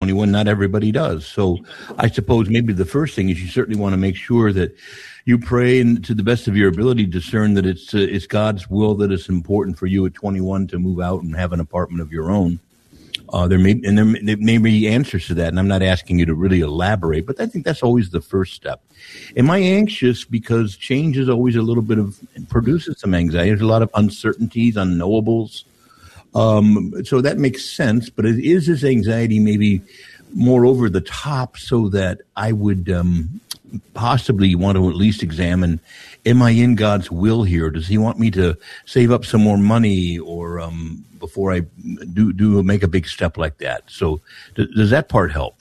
21. Not everybody does. So I suppose maybe the first thing is you certainly want to make sure that you pray and to the best of your ability discern that it's God's will that it's important for you at 21 to move out and have an apartment of your own. There may be answers to that, and I'm not asking you to really elaborate, but I think that's always the first step. Am I anxious because change is always a little bit of produces some anxiety? There's a lot of uncertainties, unknowables. So that makes sense, but is this anxiety maybe more over the top so that I would possibly want to at least examine, am I in God's will here? Does he want me to save up some more money or before I do make a big step like that? So does that part help?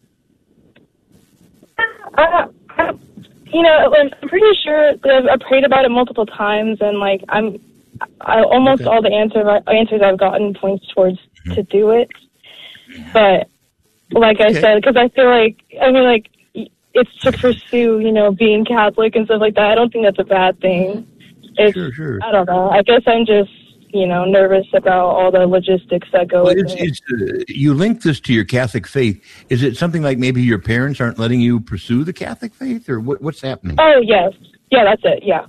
I'm pretty sure that I've prayed about it multiple times, and almost all the answers I've gotten points towards to do it. But like I said, because I feel like it's to pursue, being Catholic and stuff like that. I don't think that's a bad thing. Sure. I don't know. I guess I'm just, nervous about all the logistics that go with it. You link this to your Catholic faith. Is it something like maybe your parents aren't letting you pursue the Catholic faith, or what's happening? Oh, yes. Yeah, that's it. Yeah.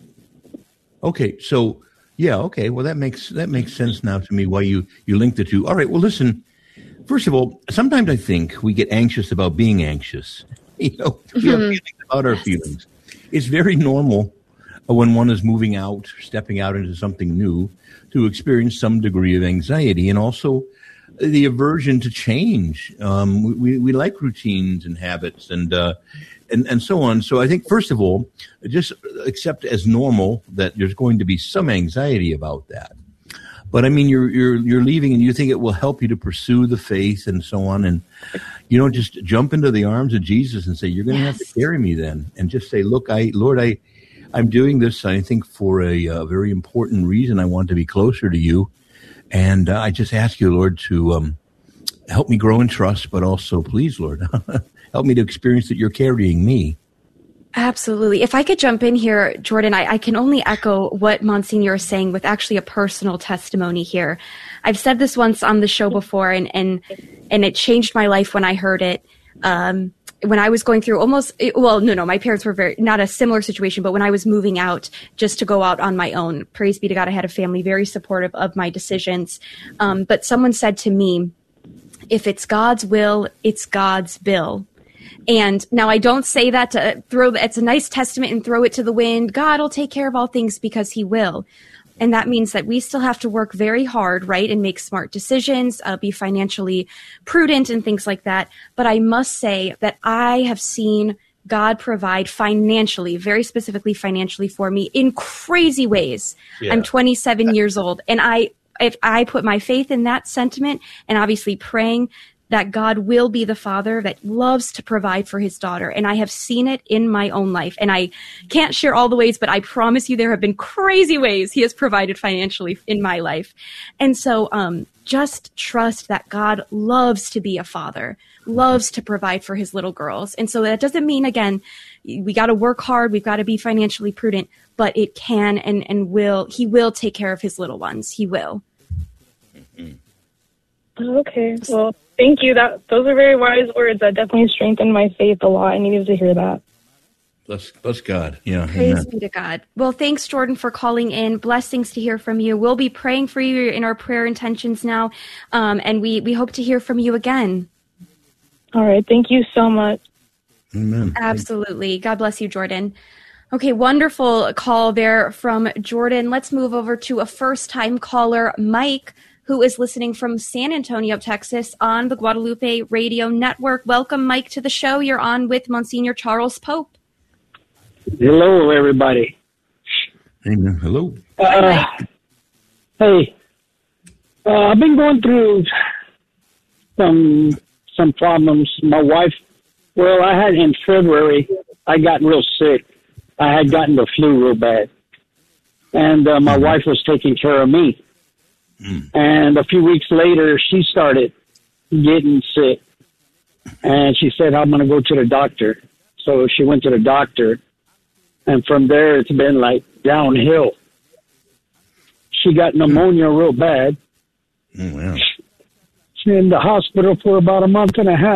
Okay. So, okay. Well, that makes sense now to me why you link the two. All right. Well, listen, first of all, sometimes I think we get anxious about being anxious. We have feelings about our feelings. It's very normal when one is moving out, stepping out into something new, to experience some degree of anxiety, and also the aversion to change. We like routines and habits and so on. So I think, first of all, just accept as normal that there's going to be some anxiety about that. But I mean, you're leaving, and you think it will help you to pursue the faith and so on, and you don't just jump into the arms of Jesus and say, "You're going to have to carry me," then, and just say, "Look, Lord, I'm doing this, I think, for a very important reason. I want to be closer to you, and I just ask you, Lord, to help me grow in trust, but also, please, Lord, help me to experience that you're carrying me." Absolutely. If I could jump in here, Jordan, I can only echo what Monsignor is saying with actually a personal testimony here. I've said this once on the show before, and it changed my life when I heard it. When I was going through my parents were not a similar situation, but when I was moving out just to go out on my own, praise be to God, I had a family very supportive of my decisions. But someone said to me, if it's God's will, it's God's bill. And now I don't say that to it's a nice testament and throw it to the wind. God will take care of all things because he will. And that means that we still have to work very hard, right, and make smart decisions, be financially prudent and things like that. But I must say that I have seen God provide financially, very specifically financially for me in crazy ways. Yeah. I'm 27 years old, and if I put my faith in that sentiment and obviously praying that God will be the father that loves to provide for his daughter. And I have seen it in my own life. And I can't share all the ways, but I promise you there have been crazy ways he has provided financially in my life. And so just trust that God loves to be a father, loves to provide for his little girls. And so that doesn't mean, again, we got to work hard, we've got to be financially prudent, but it can and he will take care of his little ones. He will. Okay, well, thank you. Those are very wise words. That definitely strengthened my faith a lot. I needed to hear that. Bless God. Yeah. Praise be to God. Well, thanks, Jordan, for calling in. Blessings to hear from you. We'll be praying for you in our prayer intentions now, and we hope to hear from you again. All right. Thank you so much. Amen. Absolutely. God bless you, Jordan. Okay, wonderful call there from Jordan. Let's move over to a first-time caller, Mike, who is listening from San Antonio, Texas, on the Guadalupe Radio Network. Welcome, Mike, to the show. You're on with Monsignor Charles Pope. Hello, everybody. Amen. Hello. Hey, I've been going through some problems. My wife, I had in February, I got real sick. I had gotten the flu real bad. And my wife was taking care of me. And a few weeks later, she started getting sick. And she said, I'm going to go to the doctor. So she went to the doctor. And from there, it's been like downhill. She got pneumonia real bad. Wow. She's in the hospital for about a month and a half.